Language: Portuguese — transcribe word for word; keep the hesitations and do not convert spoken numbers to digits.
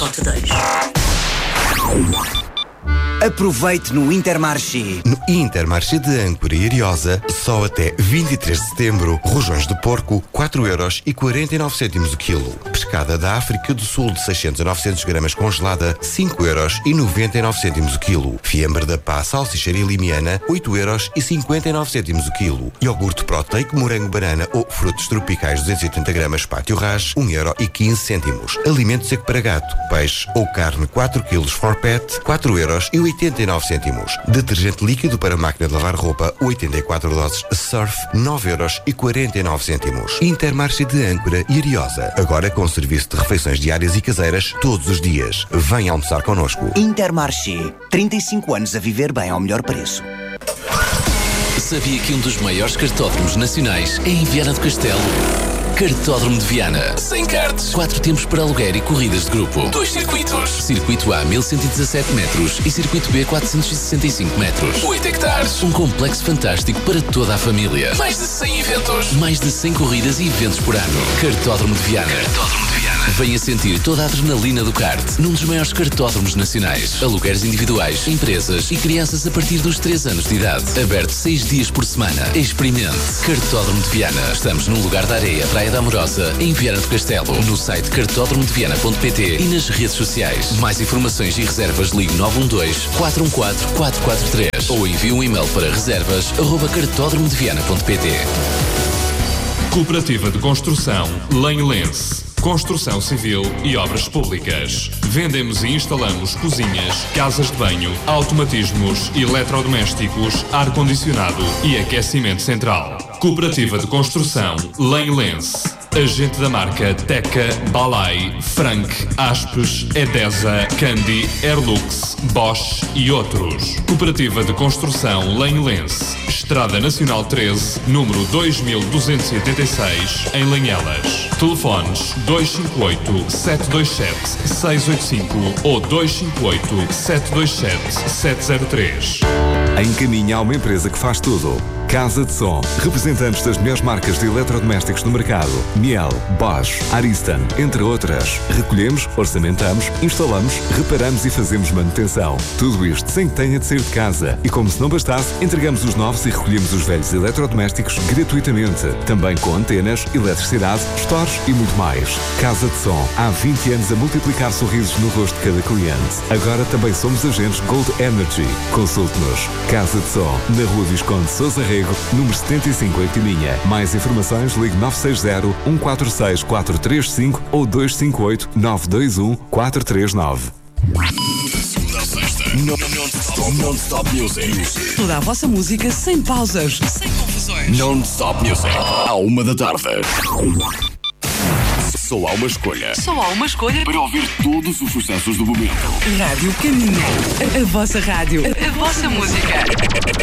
Nota dez. Aproveite no Intermarché. No Intermarché de Âncora e Ariosa, só até vinte e três de setembro, rojões de porco, quatro euros e quarenta e nove cêntimos o quilo. Pescada da África do Sul de seiscentos a novecentos gramas congelada, cinco euros e noventa e nove cêntimos o quilo. Fiambre da Pá, salsicheira e limiana, oito euros e cinquenta e nove cêntimos o quilo. Iogurte proteico, morango, banana ou frutos tropicais duzentos e oitenta gramas, pátio ras, um euro e quinze cêntimos. Alimento seco para gato, peixe ou carne quatro quilos for pet, quatro euros e oitenta e nove cêntimos. Detergente líquido para máquina de lavar roupa, oitenta e quatro doses Surf, nove euros e quarenta e nove cêntimos. Intermarché de Âncora e Ariosa, agora com serviço de refeições diárias e caseiras todos os dias. Venha almoçar connosco. Intermarché, trinta e cinco anos a viver bem ao melhor preço. Sabia que um dos maiores cartódromos nacionais é em Viana do Castelo? Cartódromo de Viana. Sem cartes. Quatro tempos para aluguer e corridas de grupo. Dois circuitos. Circuito A mil cento e dezassete metros e Circuito B quatrocentos e sessenta e cinco metros. Oito hectares. Um complexo fantástico para toda a família. Mais de cem eventos. Mais de cem corridas e eventos por ano. Cartódromo de Viana. Cartódromo de Viana. Venha sentir toda a adrenalina do kart num dos maiores cartódromos nacionais. Alugueres individuais, empresas e crianças a partir dos três anos de idade. Aberto seis dias por semana. Experimente. Cartódromo de Viana. Estamos no lugar da areia, Praia da Amorosa, em Viana do Castelo. No site cartódromo de viana ponto pt e nas redes sociais. Mais informações e reservas, ligue nove um dois, quatro um quatro, quatro quatro três ou envie um e-mail para reservas arroba cartódromo de viana ponto pt. Cooperativa de Construção Lenlense. Construção civil e obras públicas. Vendemos e instalamos cozinhas, casas de banho, automatismos, eletrodomésticos, ar-condicionado e aquecimento central. Cooperativa de Construção Lenlense. Agente da marca Teca, Balay, Frank, Aspes, Edesa, Candy, Airlux, Bosch e outros. Cooperativa de Construção Lenlense. Estrada Nacional treze, número dois mil duzentos e oitenta e seis, em Lanhelas. Telefones dois cinco oito, sete dois sete, seis oito cinco ou dois cinco oito, sete dois sete, sete zero três. Encaminha a uma empresa que faz tudo. Casa de Som, representantes das melhores marcas de eletrodomésticos no mercado. Miel, Bosch, Ariston, entre outras. Recolhemos, orçamentamos, instalamos, reparamos e fazemos manutenção. Tudo isto sem que tenha de sair de casa. E como se não bastasse, entregamos os novos e recolhemos os velhos eletrodomésticos gratuitamente. Também com antenas, eletricidade, stores e muito mais. Casa de Som, há vinte anos a multiplicar sorrisos no rosto de cada cliente. Agora também somos agentes Gold Energy. Consulte-nos. Casa de Som, na Rua Visconde Sousa Rego, número setenta e cinco, Eitinha. Mais informações, ligue nove seis zero, um quatro seis, quatro três cinco ou dois cinco oito, nove dois um, quatro três nove. Non-stop music. Toda a vossa música sem pausas, sem confusões. Non-stop music. À uma da tarde. Só há uma escolha. Só há uma escolha para ouvir todos os sucessos do momento. Rádio Caminho. A, a vossa rádio. A, a vossa música.